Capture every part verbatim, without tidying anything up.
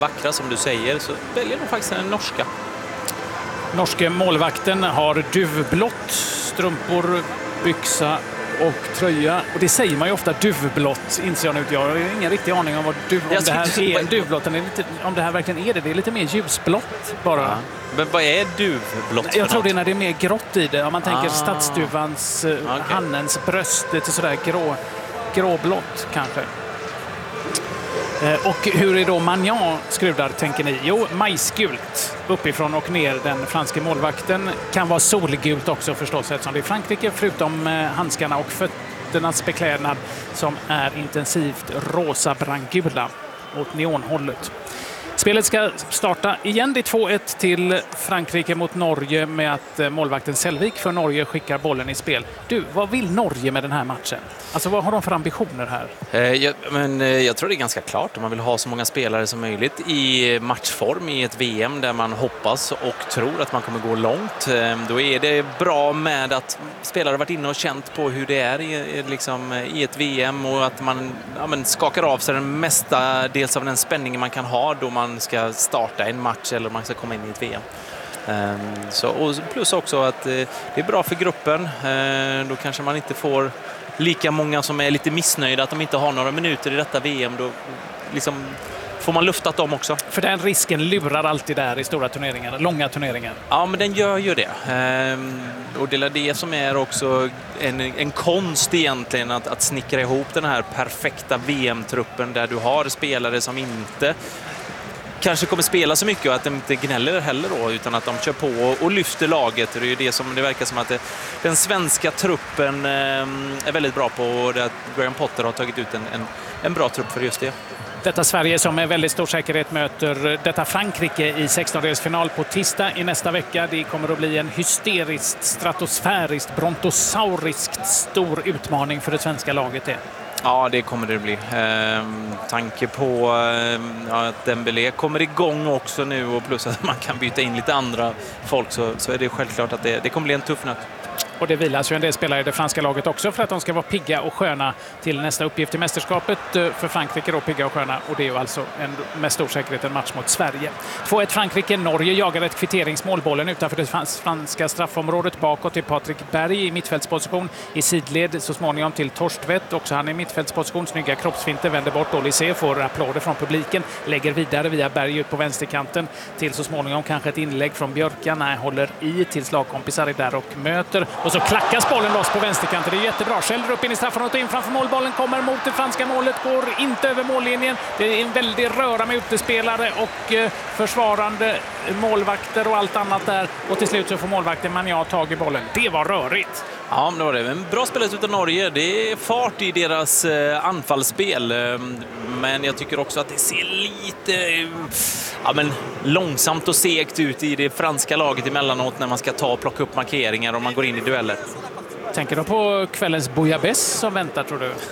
vackra som du säger, så väljer de faktiskt den norska. Norske målvakten har duvblått, strumpor, byxa och tröja. Och det säger man ju ofta, duvblått, inser jag nu. Jag har ingen riktig aning om vad duv, om det här är duvblått, eller lite, om det här verkligen är det. Det är lite mer ljusblått bara. Ja. Men vad är duvblått? Jag tror det är när det är mer grått i det. Om man tänker ah. stadsduvans, okay. hannens bröst, lite sådär grå, gråblått kanske. Och hur är då Magnan skrudar, tänker ni? Jo, majsgult uppifrån och ner. Den franske målvakten kan vara solgult också förstås, eftersom det är Frankrike, förutom handskarna och fötternas beklädnad som är intensivt rosa brandgula åt neonhållet. Spelet ska starta igen. Det är två ett till Frankrike mot Norge med att målvakten Selvik för Norge skickar bollen i spel. Du, vad vill Norge med den här matchen? Alltså vad har de för ambitioner här? Eh, jag, men, eh, jag tror det är ganska klart. Man vill ha så många spelare som möjligt i matchform i ett V M där man hoppas och tror att man kommer gå långt. Eh, då är det bra med att spelare har varit inne och känt på hur det är i, liksom, i ett V M och att man ja, men skakar av sig den mesta dels av den spänningen man kan ha då man ska starta en match eller man ska komma in i ett V M. Um, så, och plus också att uh, det är bra för gruppen. Uh, då kanske man inte får lika många som är lite missnöjda att de inte har några minuter i detta V M. Då liksom får man luftat dem också. För den risken lurar alltid där i stora turneringar, långa turneringar. Ja, men den gör ju det. Um, och det är det som är också en, en konst egentligen att, att snickra ihop den här perfekta V M-truppen där du har spelare som inte kanske kommer spela så mycket och att de inte gnäller heller då, utan att de kör på och, och lyfter laget. Det är ju det som det verkar som att det, den svenska truppen eh, är väldigt bra på och det att Graham Potter har tagit ut en, en, en bra trupp för just det. Detta Sverige som med väldigt stor säkerhet möter detta Frankrike i sextondelsfinal på tisdag i nästa vecka. Det kommer att bli en hysteriskt, stratosfäriskt, brontosauriskt stor utmaning för det svenska laget. Det. Ja, det kommer det bli. Ehm, tanke på ehm, ja, att Dembélé kommer igång också nu och plus att man kan byta in lite andra folk så, så är det självklart att det, det kommer bli en tuff nöt. Och det vilas ju en del spelare i det franska laget också för att de ska vara pigga och sköna till nästa uppgift i mästerskapet. För Frankrike då pigga och sköna, och det är ju alltså en, med stor säkerhet en match mot Sverige. två ett Frankrike. Norge jagar ett kvitteringsmål. Bollen utanför det franska straffområdet bakåt till Patrik Berg i mittfältsposition. I sidled så småningom till Torstvedt. Också han i mittfältsposition. Snygga kroppsfinter, vänder bort. Olysée får applåder från publiken. Lägger vidare via Berg ut på vänsterkanten. Till så småningom kanske ett inlägg från Björkan. Nej, håller i till lagkompisar är där och möter. Och så klackas bollen loss på vänsterkanten. Det är jättebra. Skäller upp in i straffområdet och in framför målbollen. Kommer mot det franska målet. Går inte över mållinjen. Det är en väldig röra med utespelare och eh, försvarande målvakter och allt annat där. Och till slut så får målvakten Magnan tag i bollen. Det var rörigt. Ja, men det var det. En bra spelet utav Norge. Det är fart i deras eh, anfallsspel. Men jag tycker också att det ser lite ja, men långsamt och segt ut i det franska laget emellanåt när man ska ta och plocka upp markeringar och man går in i dueller. Tänker du på kvällens Bouillabaisse som väntar, tror du?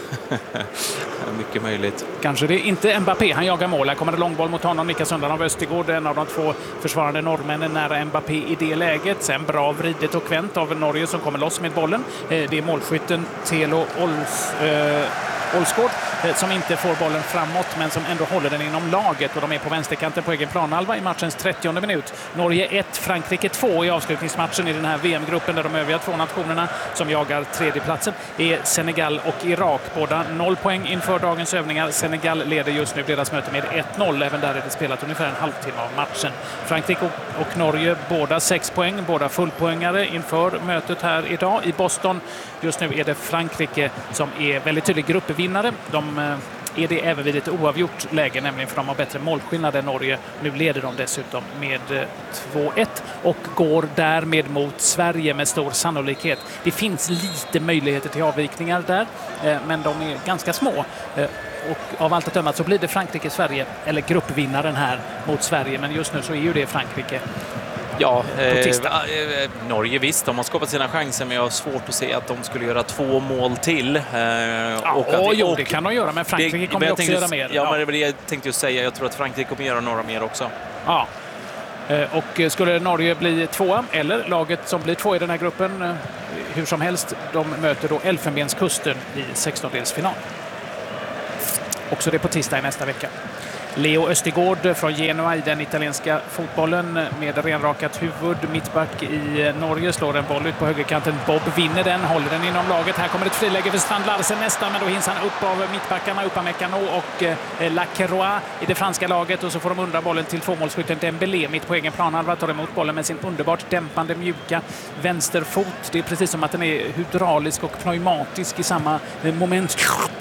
Mycket möjligt. Kanske det. Inte Mbappé, han jagar mål. Här kommer det långboll mot honom. Nickas undan av Östergård, en av de två försvarande norrmännen nära Mbappé i det läget. Sen bra vridet och vänt av Norge som kommer loss med bollen. Det är målskytten Telo Ols, äh, Olsgård som inte får bollen framåt men som ändå håller den inom laget, och de är på vänsterkanten på egen planhalva i matchens trettionde minut. Norge ett, Frankrike två i avslutningsmatchen i den här V M-gruppen där de övriga två nationerna som jagar tredjeplatsen är Senegal och Irak. Båda noll poäng inför dagens övningar. Senegal leder just nu deras möte med ett noll. Även där är det spelat ungefär en halvtimme av matchen. Frankrike och, och Norge båda sex poäng, båda fullpoängare inför mötet här idag i Boston. Just nu är det Frankrike som är väldigt tydlig gruppvinnare. De är det även vid ett oavgjort läge, nämligen för de har bättre målskillnad än Norge. Nu leder de dessutom med två ett och går därmed mot Sverige med stor sannolikhet. Det finns lite möjligheter till avvikningar där, men de är ganska små. Och av allt att döma så blir det Frankrike-Sverige, eller gruppvinnaren här mot Sverige. Men just nu så är ju det Frankrike. Ja, eh, eh, Norge visst, de har skapat sina chanser, men jag har svårt att se att de skulle göra två mål till. Eh, ja, och att, jo, och, det kan de göra, men Frankrike det, kommer men också göra mer. Ja, ja, men det var det jag tänkte ju säga. Jag tror att Frankrike kommer göra några mer också. Ja, eh, och skulle Norge bli tvåa, eller laget som blir två i den här gruppen, eh, hur som helst, de möter då Elfenbenskusten i sextondelsfinal. Också det på tisdag i nästa vecka. Leo Östigård från Genoa i den italienska fotbollen med renrakat huvud. Mittback i Norge slår en boll ut på högerkanten. Bob vinner den, håller den inom laget. Här kommer ett friläge för Strand Larsen nästan, men då hinns han upp av mittbackarna, Upamecano och eh, Lacroix i det franska laget. Och så får de undra bollen till tvåmålsskytten Dembélé mitt på egen planhalva. Tar emot bollen med sin underbart dämpande, mjuka vänsterfot. Det är precis som att den är hydraulisk och pneumatisk i samma moment.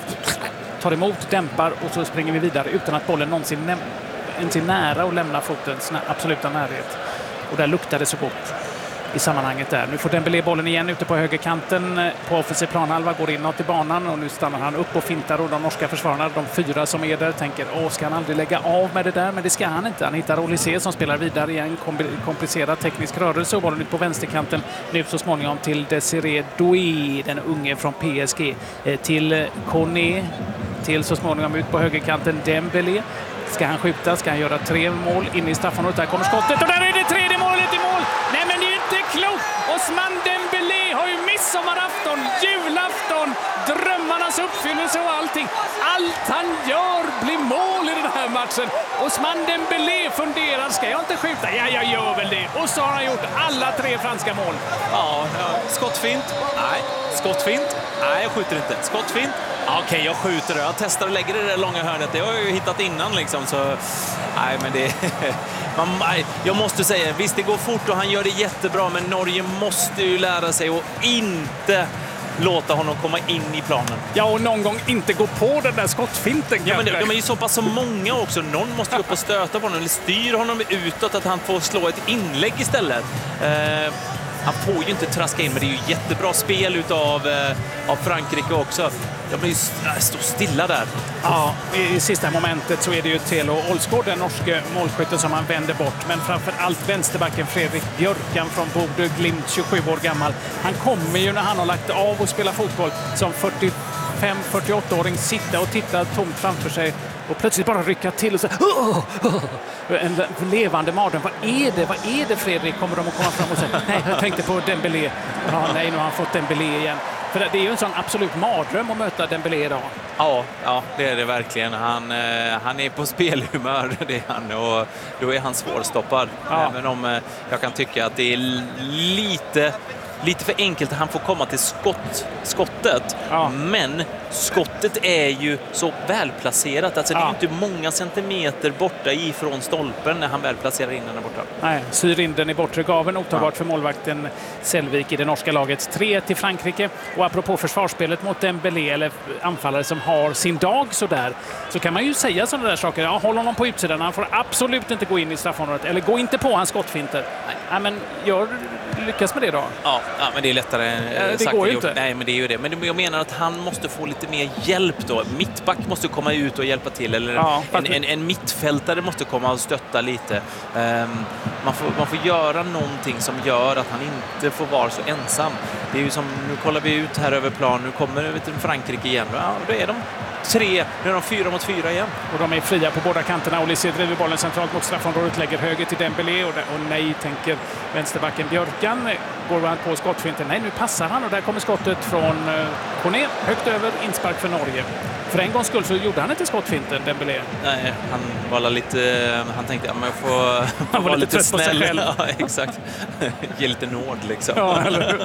Tar emot, dämpar och så springer vi vidare utan att bollen någonsin ens är nära och lämnar fotens absoluta närhet. Och där luktar det så gott i sammanhanget där. Nu får Dembélé bollen igen ute på högerkanten på offensiv planhalva, går inåt i banan och nu stannar han upp och fintar och de norska försvararna, de fyra som är där, tänker åh, ska han aldrig lägga av med det där? Men det ska han inte. Han hittar Olysée som spelar vidare i en komplicerad teknisk rörelse och bollen ut på vänsterkanten nu så småningom till Desiré Doué, den unge från P S G, till Koné, till så småningom ut på högerkanten Dembélé. Ska han skjuta? Ska han göra tre mål in i straffområdet? Där kommer skottet och där är det tredje målet i mål! Nej, men det är ju inte klokt! Osman Dembélé har ju midsommarafton, julafton, drömmarnas uppfyllelse och allting. Allt han gör blir mål i den här matchen. Osman Dembélé funderar, ska jag inte skjuta? Ja, jag gör väl det. Och så har han gjort alla tre franska mål. Ja, skottfint. Nej, skottfint. Nej, jag skjuter inte. Skottfint. Okej, okay, jag skjuter det. Jag testar och lägger det där långa hörnet. Det har jag ju hittat innan liksom, så nej, men det man, nej, jag måste säga, visst det går fort och han gör det jättebra, men Norge måste ju lära sig att inte låta honom komma in i planen. Ja, och någon gång inte gå på den där skottfinten. Ja, men det, de är ju så pass så många också. Någon måste ju upp och stöta på honom eller styr honom utåt att han får slå ett inlägg istället. Eh, Han får ju inte traska in, men det är ju jättebra spel utav, eh, av Frankrike också. Jag blir stå stilla där. Ja, i sista momentet så är det ju Telo Olsgaard, den norske målskytten, som han vänder bort. Men framför allt vänsterbacken Fredrik Björkan från Bodø Glimt, tjugosju år gammal. Han kommer ju när han har lagt av och spelar fotboll som fyrtiofem fyrtioåtta-åring sitta och titta tomt framför sig och plötsligt bara rycka till och säga oh, oh. En levande mardröm. Vad är det? Vad är det, Fredrik? Kommer de att komma fram och säga nej, jag tänkte på Dembélé. Ja, nej, nu har han fått Dembélé igen. För det är ju en sån absolut mardröm att möta Dembélé idag. Ja, ja, det är det verkligen. Han, eh, han är på spelhumör, det är han, och då är han svårstoppad. Ja. Även om eh, jag kan tycka att det är lite... Lite för enkelt att han får komma till skott, skottet. Ja. Men skottet är ju så välplacerat. Alltså ja. Det är ju inte många centimeter borta ifrån stolpen när han väl placerar in den där borta. Nej, syr in den i bortre gaven. Otagbart ja. För målvakten Selvik i det norska laget. tre till Frankrike. Och apropå försvarsspelet mot Dembélé, eller anfallare som har sin dag så där, så kan man ju säga sådana där saker. Ja, håll honom på utsidan. Han får absolut inte gå in i straffområdet. Eller gå inte på hans skottfinter. Nej. Ja, men gör... lyckas med det då? Ja, ja, men det är lättare ja, det sagt går än inte. Nej, men det är ju det. Men jag menar att han måste få lite mer hjälp då. Mittback måste komma ut och hjälpa till. Eller ja, en, en, en mittfältare måste komma och stötta lite. Um, man, får, man får göra någonting som gör att han inte får vara så ensam. Det är ju som, nu kollar vi ut här över plan. Nu kommer vi till Frankrike igen. Ja, då är de tre, nu är de fyra mot fyra igen. Och de är fria på båda kanterna. Olysée driver bollen centralt mot straffområdet, lägger höger till Dembélé och, och nej, tänker vänsterbacken Björkan. Går han på skottfinten? Nej, nu passar han och där kommer skottet från uh, Koné, högt över, inspark för Norge. För en gångs skull så gjorde han inte skottfinten, Dembélé. Nej, han var lite, han tänkte, ja, men jag får, han var vara lite, lite trött på sig själv. Ja, exakt. Ge lite nåd liksom. Ja, eller hur?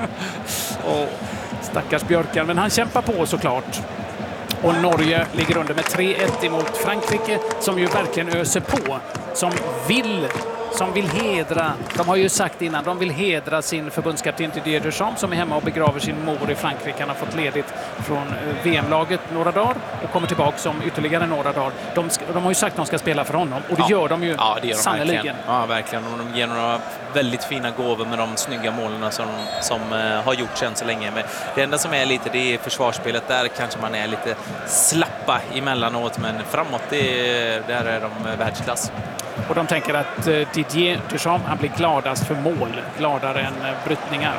Och stackars Björkan, men han kämpar på såklart. Och Norge ligger under med tre ett emot Frankrike, som ju verkligen öser på. Som vill, som vill hedra, de har ju sagt innan, de vill hedra sin förbundskapten Didier Deschamps som är hemma och begraver sin mor i Frankrike. Han har fått ledigt från V M-laget några dagar och kommer tillbaka om ytterligare några dagar. De, de har ju sagt att de ska spela för honom och det ja. gör de ju ja, det gör de sannoliken. Verkligen. Ja, verkligen. Och de ger några väldigt fina gåvor med de snygga målen som, som uh, har gjorts än så länge. Men det enda som är lite, det är försvarsspelet. Där kanske man är lite slappa emellanåt, men framåt, det, där är de världsklass. Och de tänker att uh, Didier Deschamps, han blir gladast för mål, gladare än uh, brytningar.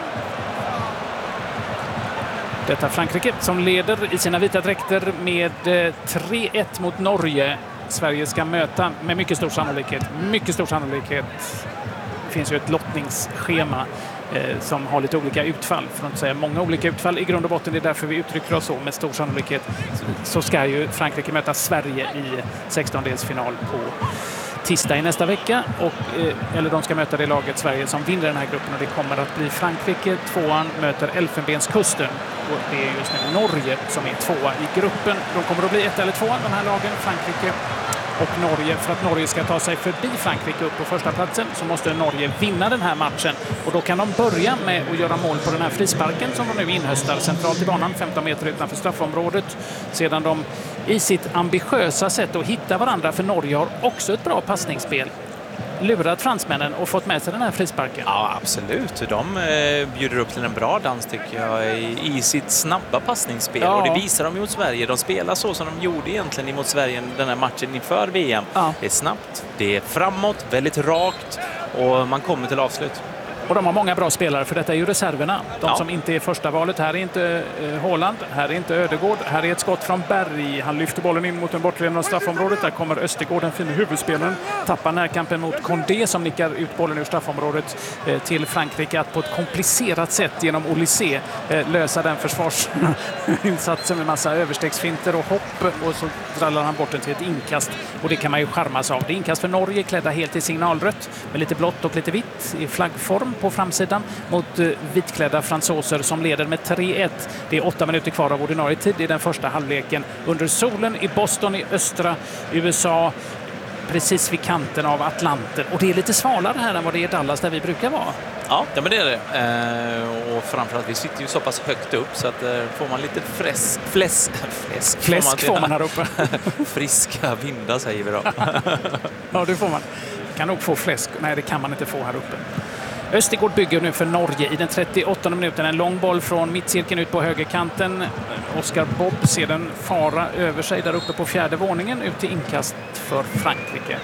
Detta Frankrike som leder i sina vita dräkter med uh, tre ett mot Norge. Sverige ska möta med mycket stor sannolikhet, mycket stor sannolikhet finns ju ett lottningsschema eh, som har lite olika utfall, för att inte säga många olika utfall i grund och botten. Det är därför vi uttrycker oss så. Med stor sannolikhet så ska ju Frankrike möta Sverige i sextondelsfinal på tisdag i nästa vecka, och, eh, eller de ska möta det laget Sverige som vinner den här gruppen, och det kommer att bli Frankrike. Tvåan möter Elfenbenskusten, och det är just nu Norge som är tvåa i gruppen. De kommer att bli ett eller två, de här lagen, Frankrike och Norge. För att Norge ska ta sig förbi Frankrike upp på första platsen så måste Norge vinna den här matchen, och då kan de börja med att göra mål på den här frisparken som de nu inhöstar centralt i banan, femton meter utanför straffområdet, sedan de i sitt ambitiösa sätt att hitta varandra, för Norge har också ett bra passningsspel, lurat fransmännen och fått med sig den här frisparken. Ja, absolut. De eh, bjuder upp till en bra dans, tycker jag, i, i sitt snabba passningsspel. Ja. Och det visar de mot Sverige. De spelar så som de gjorde egentligen emot Sverige den här matchen inför V M. Ja. Det är snabbt, det är framåt, väldigt rakt, och man kommer till avslut. Och de har många bra spelare, för detta är ju reserverna. De ja. som inte är första valet. Här är inte eh, Haaland, här är inte Ödegård. Här är ett skott från Berg. Han lyfter bollen in mot den bortre delen av straffområdet. Där kommer Östergård, den fina huvudspelaren. Tappar närkampen mot Condé som nickar ut bollen ur straffområdet eh, till Frankrike. Att på ett komplicerat sätt genom Olysée eh, lösa den försvarsinsatsen med massa överstegsfinter och hopp. Och så drallar han bort den till ett inkast. Och det kan man ju charmas av. Det är inkast för Norge, klädda helt i signalrött med lite blått och lite vitt i flaggform på framsidan mot uh, vitklädda fransoser som leder med tre ett. Det är åtta minuter kvar av ordinarie tid i den första halvleken under solen i Boston i östra U S A, precis vid kanten av Atlanten. Och det är lite svalare här än vad det är i Dallas där vi brukar vara. Ja, men det är det. Eh, och framförallt, vi sitter ju så pass högt upp så att eh, får man lite fräs, fläsk, fläsk, fläsk får man, får man här uppe. Friska vindar säger vi då. Ja, det får man. Kan nog få fläsk. Nej, det kan man inte få här uppe. Östergård bygger nu för Norge i den trettioåttonde minuten. En lång boll från mittcirkeln ut på högerkanten. Oscar Bob ser den fara över sig där uppe på fjärde våningen ut till inkast för Frankrike.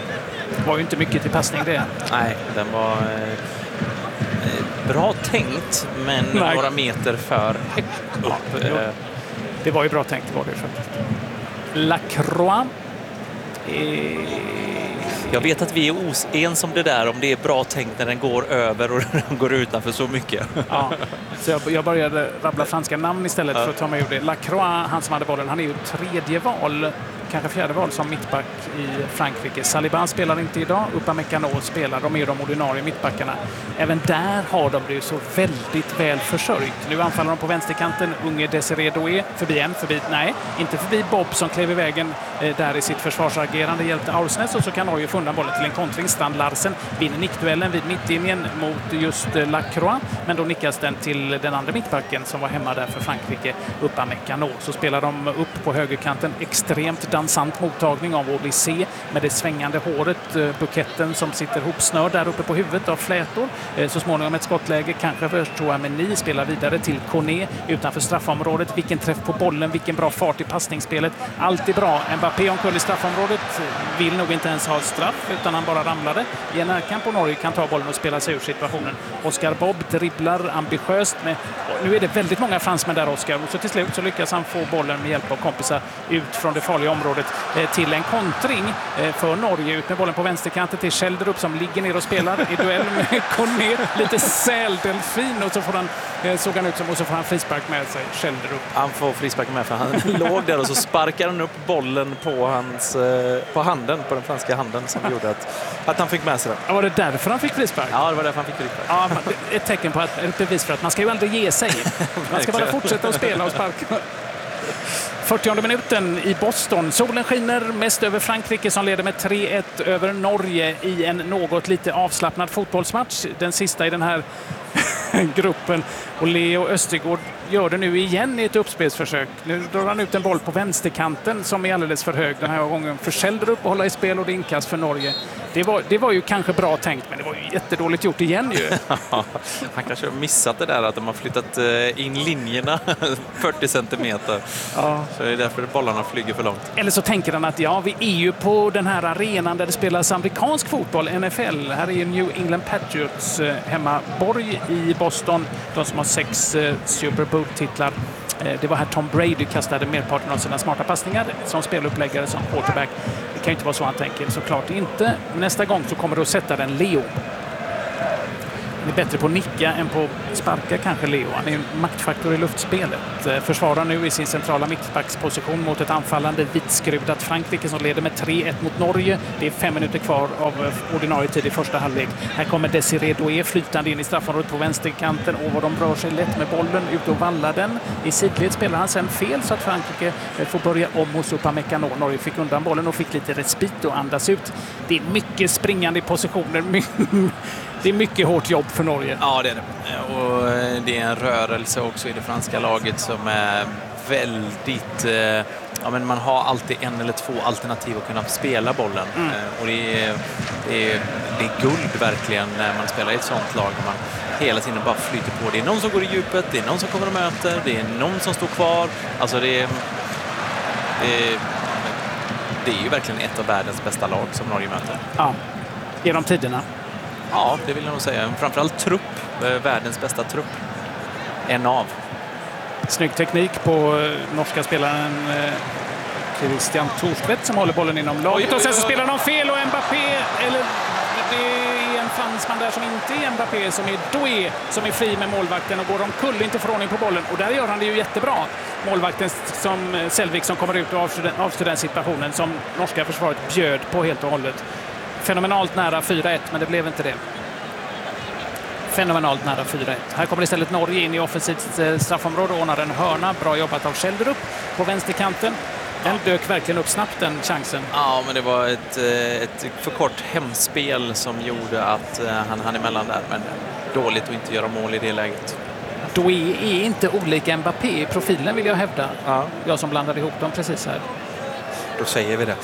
Det var ju inte mycket till passning det. Nej, den var eh, bra tänkt, men Nej. några meter för högt upp. Ja, det var ju bra tänkt var det faktiskt. Lacroix. Eh... Jag vet att vi är oens om det där, om det är bra tänkt när den går över och den går utanför så mycket. Ja, så jag, jag började rabbla franska namn istället ja. för att ta mig ur det. Lacroix, han som hade bollen, han är ju tredje val, kanske fjärde val som mittback i Frankrike. Saliban spelar inte idag, Upamecano spelar, de är de ordinarie mittbackarna. Även där har de det så väldigt väl försörjt. Nu anfaller de på vänsterkanten, unge Desiré Doué, förbi en, förbi, nej, inte förbi Bob som klev i vägen eh, där i sitt försvarsagerande, hjälpte Aursnes, och så kan Norge få undan bollen till en kontring. Strand Larsen vinner nickduellen vid mittlinjen mot just eh, Lacroix, men då nickas den till den andra mittbacken som var hemma där för Frankrike, Upamecano. Så spelar de upp på högerkanten, extremt dansant mottagning av Olysée med det svängande håret, eh, buketten som sitter hopsnörd där uppe på huvudet av flätor. Eh, så småningom ett skottläge, kanske för Chouameni, spelar vidare till Koné utanför straffområdet. Vilken träff på bollen, vilken bra fart i passningsspelet. Allt är bra. Mbappé omkull i straffområdet, vill nog inte ens ha straff utan han bara ramlade. I en närkamp och Norge kan ta bollen och spela sig ur situationen. Oscar Bob dribblar ambitiöst med, nu är det väldigt många fransmän där, Oscar, och så till slut så lyckas han få bollen med hjälp av kompisar ut från det farliga området eh, till en kontring eh, för Norge. Ut med bollen på vänsterkanten till Schelderup som ligger ner och spelar i duell med Koné, lite säldelfin, och så får han eh, såg han ut som, och så får han frispark med sig, Schelderup. Han får frispark med, för han låg där och så sparkar han upp bollen på hans eh, på handen, på den franska handen, som gjorde att, att han fick med sig den. Ja, var det därför han fick frispark? Ja, det var därför han fick frispark. Ja, ett tecken på att, ett bevis för att man ska ju aldrig ge sig. Man ska bara fortsätta att spela och sparka. fyrtionde minuten i Boston. Solen skiner mest över Frankrike som leder med tre ett över Norge i en något lite avslappnad fotbollsmatch. Den sista i den här gruppen. Och Leo Östergård gör det nu igen i ett uppspelsförsök. Nu drar han ut en boll på vänsterkanten som är alldeles för hög den här gången. För Schelderup att hålla i spel, och det inkast för Norge. Det var, det var ju kanske bra tänkt, men det var ju jättedåligt gjort igen ju. Han kanske har missat det där att de har flyttat in linjerna fyrtio centimeter. Ja. Så det är därför bollarna flyger för långt. Eller så tänker han att ja, vi är ju på den här arenan där det spelas amerikansk fotboll, N F L. Här är ju New England Patriots hemmaborg i Boston. De som har sex Super Bowl-titlar. Det var här Tom Brady kastade merparten av sina smarta passningar som speluppläggare, som quarterback. Det kan ju inte vara så han tänker, såklart inte. Nästa gång så kommer du att sätta den Leo. är bättre på att nicka än på att sparka kanske Leo. Han är en maktfaktor i luftspelet. Försvarar nu i sin centrala mittbacksposition mot ett anfallande vitskrudat Frankrike som leder med tre ett mot Norge. Det är fem minuter kvar av ordinarie tid i första halvlek. Här kommer Desiré Doué flytande in i straffområdet på vänsterkanten och vad de rör sig lätt med bollen ut och vallar den. I sidled spelar han sen fel så att Frankrike får börja om hos Upamecano. Norge fick undan bollen och fick lite respit och andas ut. Det är mycket springande i positioner. Det är mycket hårt jobb för Norge. Ja, det är det. Och det är en rörelse också i det franska laget som är väldigt... Ja, men man har alltid en eller två alternativ att kunna spela bollen. Mm. Och det är, det, är, det är guld verkligen när man spelar i ett sånt lag. Man hela tiden bara flyter på. Det är någon som går i djupet, det är någon som kommer och möter, det är någon som står kvar. Alltså det är... Det är, det är ju verkligen ett av världens bästa lag som Norge möter. Ja, genom tiderna. Ja, det vill jag nog säga. Framförallt trupp, världens bästa trupp. En av. Snygg teknik på norska spelaren Christian Thorstvedt som håller bollen inom laget. Och sen så spelar de fel och Mbappé, eller det är en fransman där som inte är Mbappé, som är Doué, som är fri med målvakten och går omkull inte förordning på bollen. Och där gör han det ju jättebra. Målvakten som Selvik som kommer ut och avstyr den situationen som norska försvaret bjöd på helt och hållet. Fenomenalt nära fyra ett, men det blev inte det. Fenomenalt nära fyra ett. Här kommer istället Norge in i offensivt straffområde och ordnar en hörna. Bra jobbat av Schjelderup på vänsterkanten. Den dök verkligen upp snabbt, den chansen. Ja, men det var ett, ett för kort hemspel som gjorde att han hann emellan där. Men dåligt att inte göra mål i det läget. Doué är inte olika Mbappé i profilen, vill jag hävda. Ja. Jag som blandade ihop dem precis här. Då säger vi det.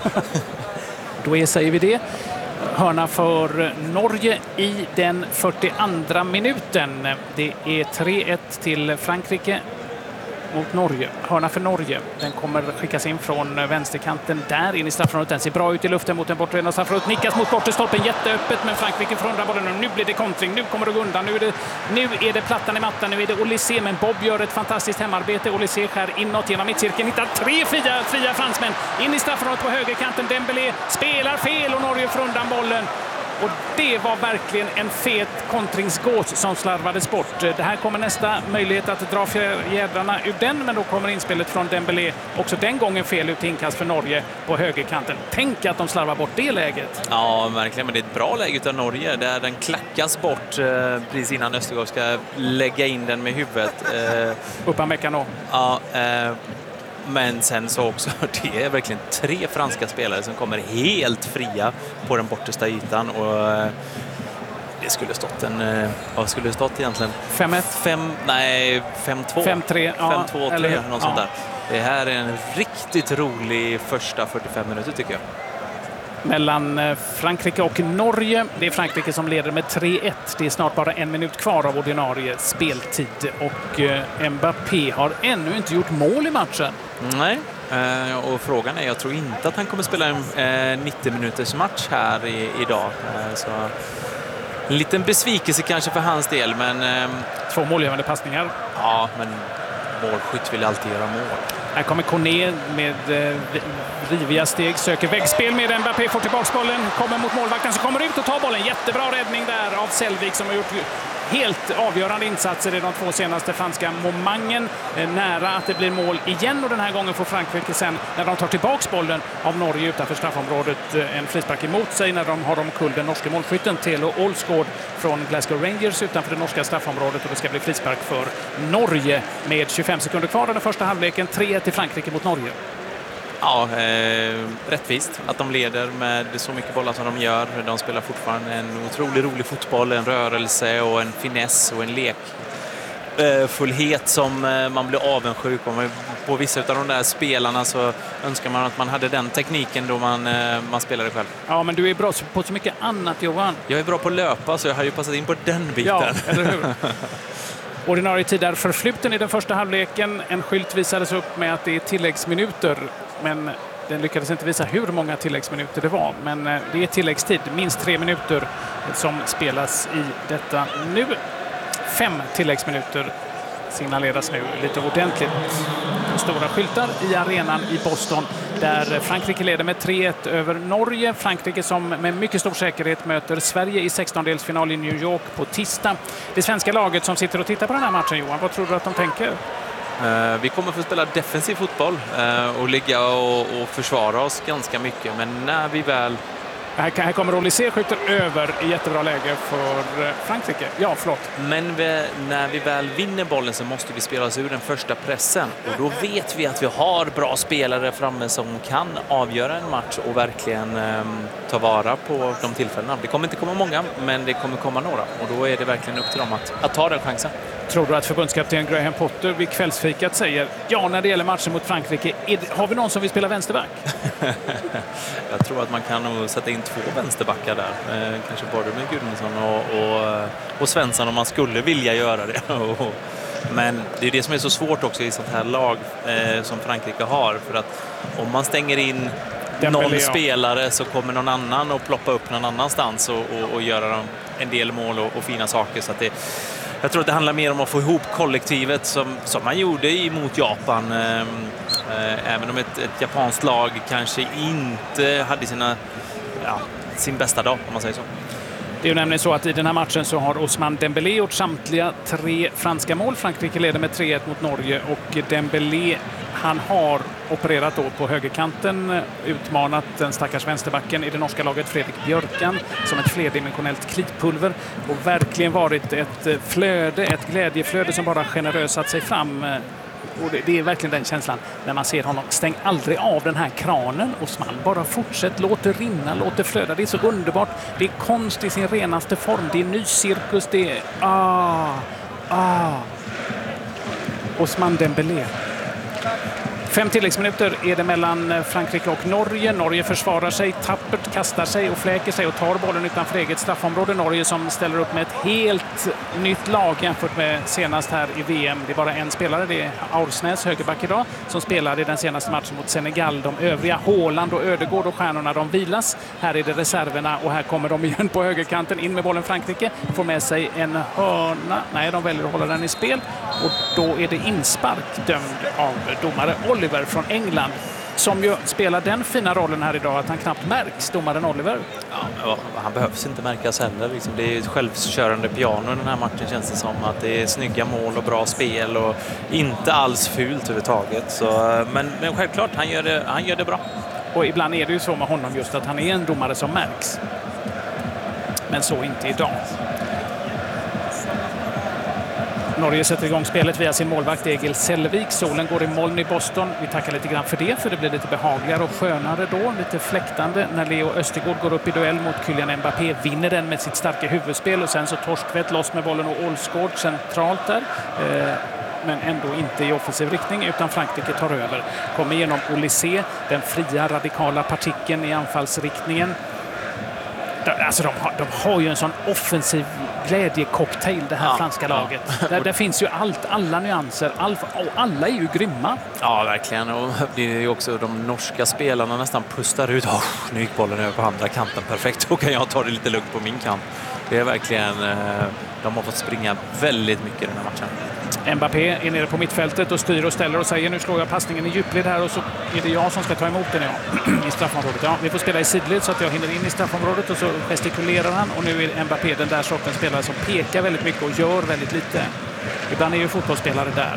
Doué säger vi det. Hörna för Norge i den fyrtioandra minuten. Det är tre ett till Frankrike mot Norge. Hörna för Norge. Den kommer skickas in från vänsterkanten där in i straffområdet. Den ser bra ut i luften mot den bortre delen av straffområdet. Nickas mot bortre stolpen jätteöppet, men Frankrike får undan bollen och nu blir det kontring. Nu kommer det gå undan. Nu är det, nu är det plattan i mattan. Nu är det Olysée, men Bob gör ett fantastiskt hemarbete. Olysée skär inåt genom mittcirkeln. Hittar tre fria, fria fransmän in i straffområdet på högerkanten. Dembélé spelar fel och Norge får undan bollen. Och det var verkligen en fet kontringsgås som slarvades bort. Det här kommer nästa möjlighet att dra fjädrarna ur den, men då kommer inspelet från Dembélé. Också den gången fel ut inkast för Norge på högerkanten. Tänk att de slarvar bort det läget. Ja, verkligen. Men det är ett bra läge av Norge där den klackas bort eh, precis innan Östergaard ska lägga in den med huvudet. Eh, Upamecano. Ja, eh, men sen så också, det är verkligen tre franska spelare som kommer helt fria på den bortersta ytan och det skulle stått en, vad skulle det stått egentligen? fem ett? fem, nej, fem två. fem tre, ja. fem två, tre, eller, något ja. sånt där. Det här är en riktigt rolig första fyrtiofem minuter tycker jag. Mellan Frankrike och Norge. Det är Frankrike som leder med tre ett. Det är snart bara en minut kvar av ordinarie speltid. Och Mbappé har ännu inte gjort mål i matchen. Nej, och frågan är, jag tror inte att han kommer spela en nittio minuters match här i, idag. Så en liten besvikelse kanske för hans del, men... Två målgivande passningar. Ja, men målskytt vill alltid göra mål. Här kommer Kone med eh, riviga steg, söker väggspel med Mbappé, får tillbaka bollen, kommer mot målvakten som kommer ut och tar bollen. Jättebra räddning där av Selvik som har gjort helt avgörande insatser i de två senaste franska momangen. Eh, nära att det blir mål igen och den här gången får Frankrike sen när de tar tillbaka bollen av Norge utanför straffområdet eh, en frispark emot sig när de har omkull den norska målskytten Telo Olsgaard från Glasgow Rangers utanför det norska straffområdet och det ska bli frispark för Norge med tjugofem sekunder kvar av den första halvleken. tre ett till Frankrike mot Norge. Ja, eh, rättvist att de leder med så mycket bollar som de gör. De spelar fortfarande en otroligt rolig fotboll, en rörelse och en finess och en lekfullhet som man blir avundsjuk om. På vissa av de där spelarna så önskar man att man hade den tekniken då man, man spelade själv. Ja, men du är bra på så mycket annat, Johan. Jag är bra på att löpa så jag har ju passat in på den biten. Ja, eller hur? Ordinarie tid är förfluten i den första halvleken. En skylt visades upp med att det är tilläggsminuter, men den lyckades inte visa hur många tilläggsminuter det var. Men det är tilläggstid, minst tre minuter som spelas i detta nu. Fem tilläggsminuter signaleras nu lite ordentligt. Stora skyltar i arenan i Boston där Frankrike leder med tre ett över Norge. Frankrike som med mycket stor säkerhet möter Sverige i sextondelsfinal i New York på tisdag. Det svenska laget som sitter och tittar på den här matchen, Johan, vad tror du att de tänker? Uh, vi kommer få spela defensiv fotboll uh, och ligga och, och försvara oss ganska mycket, men när vi väl... Här, här kommer Olysée, skjuter över i jättebra läge för Frankrike. Ja, förlåt. Men vi, när vi väl vinner bollen så måste vi spela oss ur den första pressen. Och då vet vi att vi har bra spelare framme som kan avgöra en match och verkligen um, ta vara på de tillfällena. Det kommer inte komma många, men det kommer komma några. Och då är det verkligen upp till dem att, att ta den chansen. Tror du att förbundskapten Graham Potter vid kvällsfikat säger ja, när det gäller matchen mot Frankrike, det, har vi någon som vill spela vänsterback? Jag tror att man kan nog sätta in två vänsterbackar där. Eh, kanske både med Gudmundsson och, och, och Svensson om man skulle vilja göra det. Men det är det som är så svårt också i sånt här lag eh, som Frankrike har. För att om man stänger in Dembélé, någon spelare så kommer någon annan att ploppa upp någon annanstans och, och, och göra en del mål och, och fina saker. Så att det, jag tror att det handlar mer om att få ihop kollektivet som, som man gjorde mot Japan. Eh, eh, även om ett, ett japanskt lag kanske inte hade sina, ja, sin bästa dag, om man säger så. Det är ju nämligen så att i den här matchen så har Ousmane Dembélé gjort samtliga tre franska mål. Frankrike leder med tre ett mot Norge och Dembélé, han har opererat då på högerkanten, utmanat den stackars vänsterbacken i det norska laget Fredrik Björkan som ett flerdimensionellt klitpulver och verkligen varit ett flöde, ett glädjeflöde som bara generösat sig fram. Och det, det är verkligen den känslan när man ser honom. Stäng aldrig av den här kranen, Ousmane. Bara fortsätt, låt det rinna, låt det flöda. Det är så underbart. Det är konst i sin renaste form. Det är ny cirkus. Det är... Ah, ah. Ousmane Dembélé. Fem tilläggsminuter är det mellan Frankrike och Norge. Norge försvarar sig, tappert kastar sig och fläker sig och tar bollen utanför eget straffområde. Norge som ställer upp med ett helt nytt lag jämfört med senast här i V M. Det är bara en spelare, det är Aursnäs, högerback idag, som spelade i den senaste matchen mot Senegal. De övriga, Haaland och Ödegård och stjärnorna, de vilas. Här är det reserverna och här kommer de igen på högerkanten. In med bollen Frankrike, får med sig en hörna. Nej, de väljer att hålla den i spel och då är det inspark dömd av domare Oliver från England, som ju spelar den fina rollen här idag att han knappt märks, domaren Oliver. Ja, han behövs inte märkas heller. Liksom, det är ett självkörande piano i den här matchen, känns det som. Att det är snygga mål och bra spel och inte alls fult överhuvudtaget. Så, men, men självklart, han gör, det, han gör det bra. Och ibland är det ju så med honom just att han är en domare som märks. Men så inte idag. Norge sätter igång spelet via sin målvakt Egil Selvik. Solen går i moln i Boston. Vi tackar lite grann för det, för det blir lite behagligare och skönare då. Lite fläktande när Leo Östergaard går upp i duell mot Kylian Mbappé. Vinner den med sitt starka huvudspel och sen så Torstvedt loss med bollen och Olsgaard centralt där. Eh, men ändå inte i offensiv riktning utan Frankrike tar över. Kommer igenom Olysée, den fria radikala partikeln i anfallsriktningen. Alltså de har, de har ju en sån offensiv glädjecocktail, det här ja, franska laget. Ja. Där, där finns ju allt, alla nyanser, all, och alla är ju grymma. Ja, verkligen. Och det är ju också de norska spelarna nästan pustar ut. Oh, nu gick bollen över på andra kanten, perfekt. Då kan jag ta det lite lugnt på min kant. Det är verkligen, de har fått springa väldigt mycket i den här matchen. Mbappé är nere på mittfältet och styr och ställer och säger nu slår jag passningen i djupled här och så är det jag som ska ta emot den ja, i straffområdet. Ja, vi får spela i sidled så att jag hinner in i straffområdet och så gestikulerar han och nu är Mbappé den där sortens spelare som pekar väldigt mycket och gör väldigt lite. Ibland är ju fotbollsspelare där.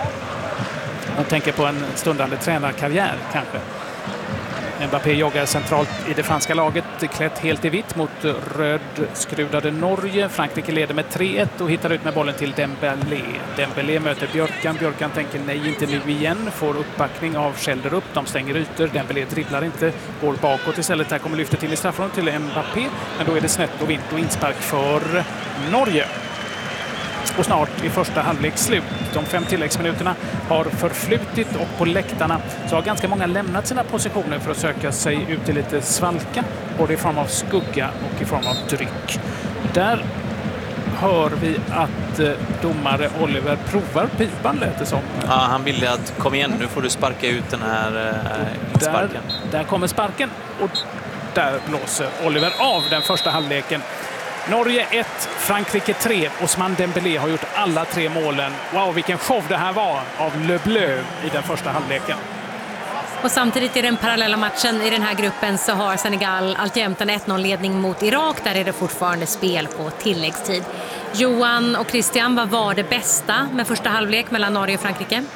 Man tänker på en stundande tränarkarriär kanske. Mbappé joggar centralt i det franska laget, klätt helt i vitt mot rödskrudade Norge. Frankrike leder med tre ett och hittar ut med bollen till Dembélé. Dembélé möter Björkan. Björkan tänker nej, inte nu igen. Får uppbackning av Schelderup. De stänger ytor. Dembélé dribblar inte, går bakåt istället. Här kommer lyftet in i straffområdet till Mbappé. Men då är det snett och vint och inspark för Norge. Och snart i första halvlek slut. De fem tilläggsminuterna har förflutit och på läktarna så har ganska många lämnat sina positioner för att söka sig ut i lite svalka, både i form av skugga och i form av dryck. Där hör vi att domare Oliver provar pipan, lät det som. Ja, han ville att kom igen, nu får du sparka ut den här äh, sparken. Där, där kommer sparken och där blåser Oliver av den första halvleken. Norge ett, Frankrike tre. Ousmane Dembélé har gjort alla tre målen. Wow, vilken show det här var av Le Bleu i den första halvleken. Och samtidigt i den parallella matchen i den här gruppen så har Senegal alltjämt en ett noll-ledning mot Irak. Där är det fortfarande spel på tilläggstid. Johan och Christian, vad var det bästa med första halvlek mellan Norge och Frankrike?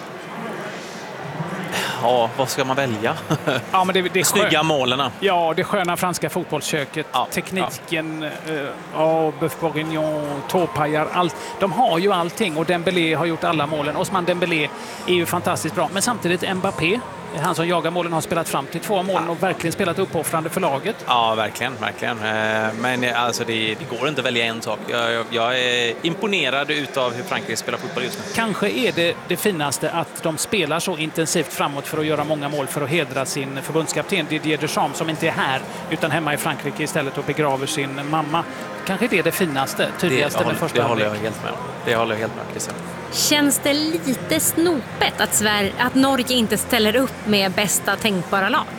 Ja, vad ska man välja? Ja, men det, det Snygga målen. Ja, det sköna franska fotbollsköket. Ja, tekniken, ja, uh, oh, Boeuf Bourguignon, tåpajar, allt. De har ju allting och Dembélé har gjort alla målen. Osman Dembélé är ju fantastiskt bra. Men samtidigt Mbappé, han som jagar målen, har spelat fram till två målen och verkligen spelat uppoffrande för laget. Ja, verkligen, verkligen. Men alltså, det, det går inte att välja en sak. Jag, jag, jag är imponerad utav hur Frankrike spelar fotboll just nu. Kanske är det det finaste att de spelar så intensivt framåt för att göra många mål för att hedra sin förbundskapten Didier Deschamps, som inte är här utan hemma i Frankrike istället och begraver sin mamma. Kanske det är det finaste, tydligaste det, med håller, första det håller jag helt med om. Det håller jag helt med, Christian. Känns det lite snopet att, Sverige, att Norge inte ställer upp med bästa tänkbara lag?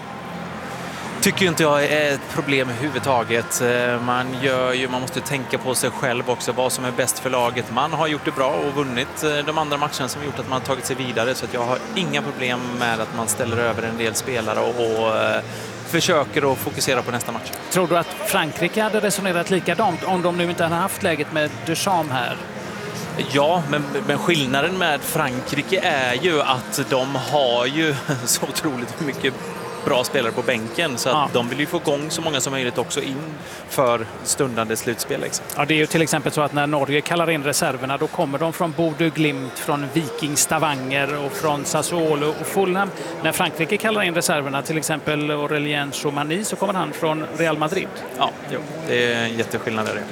Tycker inte jag är ett problem överhuvudtaget. Man, gör ju, man måste tänka på sig själv också, vad som är bäst för laget. Man har gjort det bra och vunnit de andra matcherna som gjort att man har tagit sig vidare. Så att jag har inga problem med att man ställer över en del spelare och, och försöker att fokusera på nästa match. Tror du att Frankrike hade resonerat likadant om de nu inte hade haft läget med Deschamps här? Ja, men, men skillnaden med Frankrike är ju att de har ju så otroligt mycket bra spelare på bänken, så att ja. de vill ju få igång så många som möjligt också in för stundande slutspel. Liksom. Ja, det är ju till exempel så att när Norge kallar in reserverna, då kommer de från Bodø Glimt, från Viking Stavanger och från Sassuolo och Fulham. När Frankrike kallar in reserverna, till exempel Aurélien Tchouameni, så kommer han från Real Madrid. Ja, jo, det är en jätteskillnad där.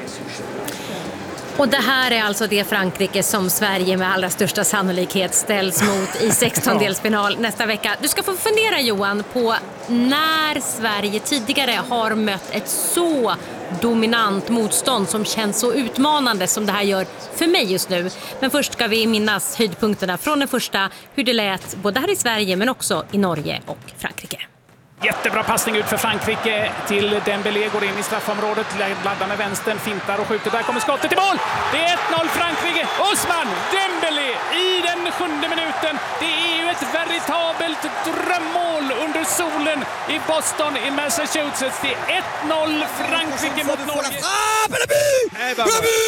Och det här är alltså det Frankrike som Sverige med allra största sannolikhet ställs mot i sextondelsfinal nästa vecka. Du ska få fundera, Johan, på när Sverige tidigare har mött ett så dominant motstånd som känns så utmanande som det här gör för mig just nu. Men först ska vi minnas höjdpunkterna från den första, hur det lät både här i Sverige men också i Norge och Frankrike. Jättebra passning ut för Frankrike till Dembélé, går in i straffområdet, laddar med vänstern, fintar och skjuter. Där kommer skottet i mål! Det är ett noll Frankrike. Osman Dembélé i den sjunde minuten. Det är ju ett veritabelt drömmål under solen i Boston i Massachusetts. Det är ett noll Frankrike mot Norge. Ah, men det blir!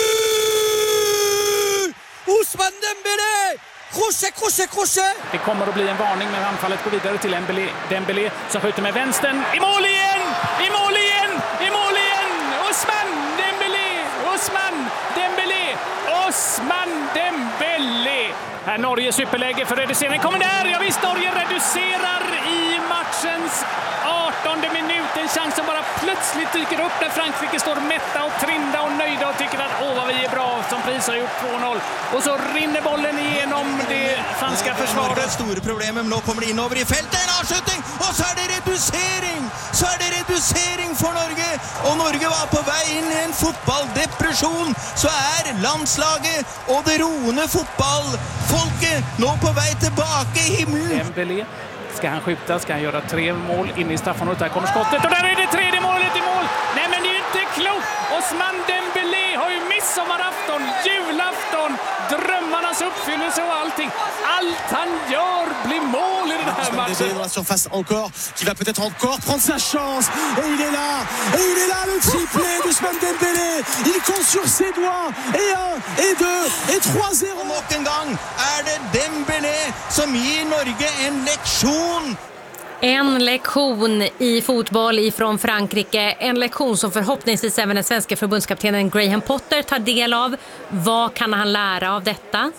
Osman Dembélé! Crochet, crochet, crochet! Det kommer att bli en varning när anfallet går vidare till Dembélé. Dembélé som skjuter med vänstern. I mål igen! I mål igen! I mål igen! Osman Dembélé! Osman Dembélé! Osman Dembélé! Här Norge superläge för reducering. Kommer där! Ja visst, Norge reducerar i matchens artonde minut. En chans som bara plötsligt dyker upp när Frankrike står mätta och trinda och nöjda och tycker att åh vad vi är bra, som pris har gjort två noll. Och så rinner bollen igenom det franska försvaret. Det är stora problem, men nu kommer det in över i fältet, en avskjutning och så är det reducering. Så är det reducering för Norge. Och Norge var på väg in i en fotbolldepression. Så är landslaget och det roende fotbollfolket nu på väg tillbaka i himlen. Dembélé. Ska han skjuta? Ska han göra tre mål in i straffområdet? Där kommer skottet och där är det tredje målet i mål! Nej, men det är ju inte klokt! Osman Dembélé har ju midsommarafton, julafton, drömmarnas uppfyllelse och allting. Allt han gör blir mål i den här matchen. Dans la surface encore, qui va peut-être encore prendre sa chance. Et il est là, et il est là, le triplé d'Ousmane Dembélé. Il compte sur ses doigts. Et un, et deux, et trois zéro. Nok en gang är det Dembélé som ger Norge en lektion. En lektion i fotboll ifrån Frankrike. En lektion som förhoppningsvis även den svenska förbundskaptenen Graham Potter tar del av. Vad kan han lära av detta?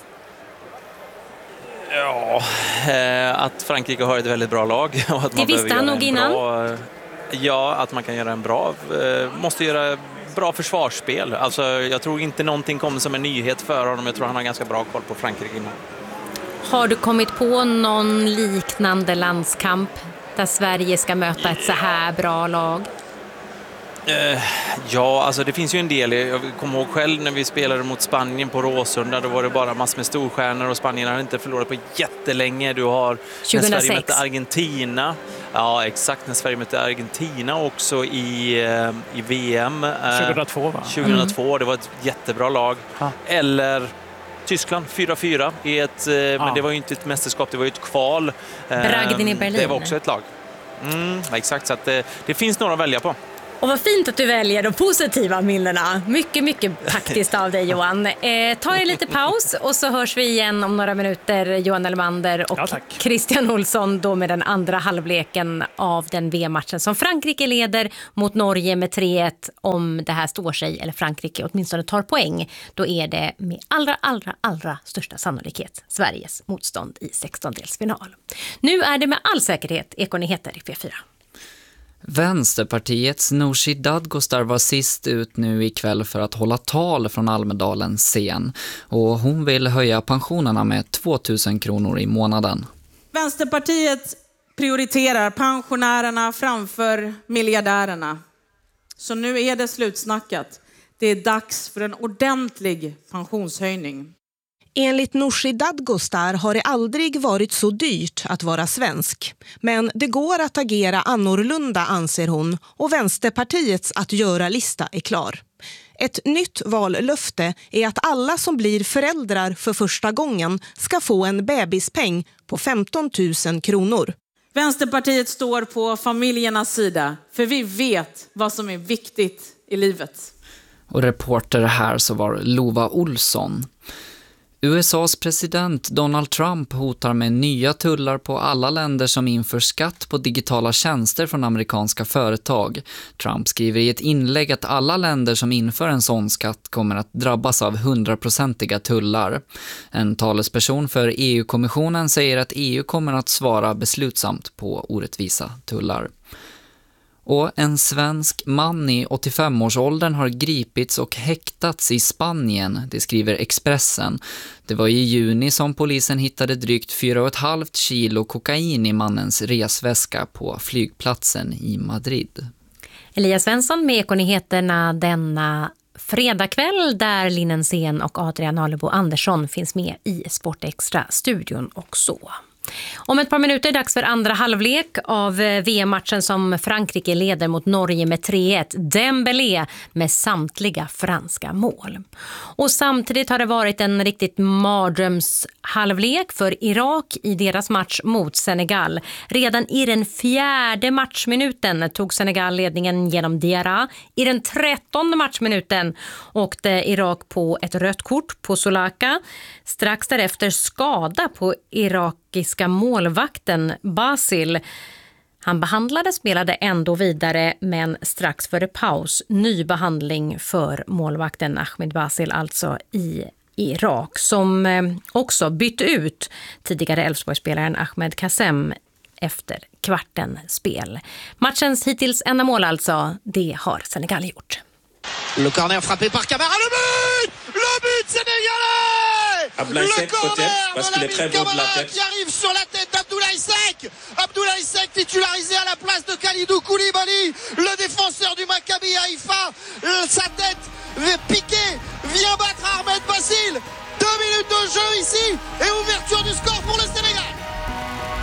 Ja, att Frankrike har ett väldigt bra lag. Och att det man visste han nog innan. Bra, ja, att man kan göra en bra... Måste göra bra försvarsspel. Alltså, jag tror inte någonting kommer som en nyhet för honom. Jag tror han har ganska bra koll på Frankrike innan. Har du kommit på någon liknande landskamp där Sverige ska möta ett så här bra lag? Uh, ja, alltså det finns ju en del. Jag kommer ihåg själv när vi spelade mot Spanien på Råsunda. Då var det bara massor med storstjärnor och Spanien har inte förlorat på jättelänge. Du har tjugohundrasex. När Sverige mötte Argentina. Ja, exakt. När Sverige mötte Argentina också i, i V M. tjugohundratvå, va? tjugohundratvå, mm. Det var ett jättebra lag. Ha. Eller Tyskland fyra fyra i ett, eh, ja. men det var ju inte ett mästerskap, det var ju ett kval. Bragden i Berlin. Det var också ett lag. Mm, exakt, så att det, det finns några att välja på. Och vad fint att du väljer de positiva minnena. Mycket, mycket taktiskt av dig, Johan. Eh, ta en lite paus och så hörs vi igen om några minuter, Johan Elmander och ja, Christian Olsson, då med den andra halvleken av den V M-matchen som Frankrike leder mot Norge med tre ett. Om det här står sig, eller Frankrike åtminstone tar poäng, då är det med allra, allra, allra största sannolikhet Sveriges motstånd i sextondelsfinal. Nu är det med all säkerhet Ekonyheter i P fyra. Vänsterpartiets Nooshi Dadgostar var sist ut nu ikväll för att hålla tal från Almedalens scen. Och hon vill höja pensionerna med tvåtusen kronor i månaden. Vänsterpartiet prioriterar pensionärerna framför miljardärerna. Så nu är det slutsnackat. Det är dags för en ordentlig pensionshöjning. Enligt Nooshi Dadgostar har det aldrig varit så dyrt att vara svensk. Men det går att agera annorlunda, anser hon, och Vänsterpartiets att göra-lista är klar. Ett nytt vallöfte är att alla som blir föräldrar för första gången ska få en bebispeng på femton tusen kronor. Vänsterpartiet står på familjernas sida, för vi vet vad som är viktigt i livet. Och reporter här så var Lova Olsson. U S A:s president Donald Trump hotar med nya tullar på alla länder som inför skatt på digitala tjänster från amerikanska företag. Trump skriver i ett inlägg att alla länder som inför en sån skatt kommer att drabbas av hundraprocentiga tullar. En talesperson för E U-kommissionen säger att E U kommer att svara beslutsamt på orättvisa tullar. Och en svensk man i åttiofem-årsåldern har gripits och häktats i Spanien, det skriver Expressen. Det var i juni som polisen hittade drygt fyra och ett halvt kilo kokain i mannens resväska på flygplatsen i Madrid. Elias Svensson med Ekonyheterna denna fredagkväll, där Linnen Sen och Adrian Alebo Andersson finns med i Sportextra-studion och så. Om ett par minuter är det dags för andra halvlek av V M-matchen som Frankrike leder mot Norge med tre ett. Dembélé med samtliga franska mål. Och samtidigt har det varit en riktigt mardrömshalvlek för Irak i deras match mot Senegal. Redan i den fjärde matchminuten tog Senegal ledningen genom Diarra. I den trettonde matchminuten åkte Irak på ett rött kort på Solaka. Strax därefter skada på irakiska målvakten Basil. Han behandlade, spelade ändå vidare, men strax före paus ny behandling för målvakten Ahmed Basil, alltså i Irak, som också bytte ut tidigare Elfsborgsspelaren Ahmed Kassem efter kvarten spel. Matchens hittills enda mål alltså, det har Senegal gjort. Le corner frappé par Camara, le but! Le but sénégalais! Abdoulaye Seck peut-être, parce qu'il est très beau de la tête. Qui arrive sur la tête d'Abdoulaye Seck! Abdoulaye Seck titularisé à la place de Khalidou Koulibaly, le défenseur du Maccabi Haïfa. Sa tête piquée vient battre Ahmed Basil. Deux minutes de jeu ici et